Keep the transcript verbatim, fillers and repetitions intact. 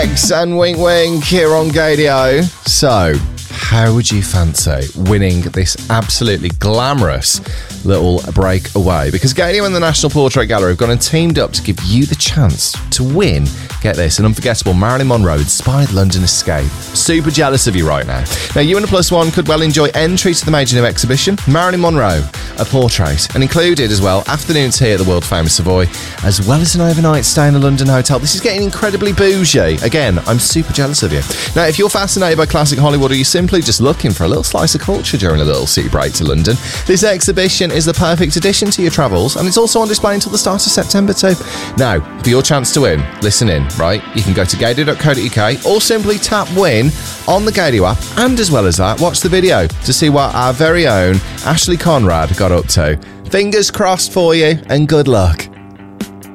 Mags and Wink Wink here on Gadio. So, how would you fancy winning this absolutely glamorous little breakaway? Because Gadio and the National Portrait Gallery have gone and teamed up to give you the chance to win, get this, an unforgettable Marilyn Monroe-inspired London escape. Super jealous of you right now. Now, you and a plus one could well enjoy entry to the major new exhibition, Marilyn Monroe, a portrait, and included as well afternoon tea at the world-famous Savoy, as well as an overnight stay in a London hotel. This is getting incredibly bougie. Again, I'm super jealous of you. Now, if you're fascinated by classic Hollywood, or you're simply just looking for a little slice of culture during a little city break to London, this exhibition is the perfect addition to your travels, and it's also on display until the start of September too. Now, for your chance to win, listen in, right? You can go to gadio dot co dot uk or simply tap win on the Gadio app, and as well as that, watch the video to see what our very own Ashley Conrad got up to. Fingers crossed for you, and good luck.